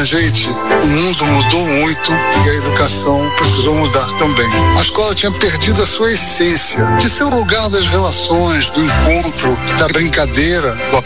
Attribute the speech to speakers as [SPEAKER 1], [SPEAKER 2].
[SPEAKER 1] Minha gente, o mundo mudou muito e a educação precisou mudar também. A escola tinha perdido a sua essência de ser o lugar das relações, do encontro, da brincadeira, do